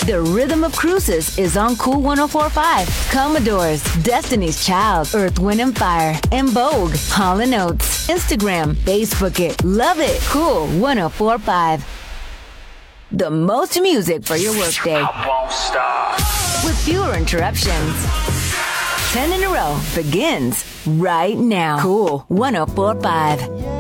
The rhythm of cruises is on Cool 104.5. Commodores, Destiny's Child, Earth, Wind and Fire, and Vogue, Hall & Oates. Instagram, Facebook it, love it. Cool 104.5. The most music for your workday. I won't stop. With fewer interruptions. 10 in a row begins right now. Cool 104.5.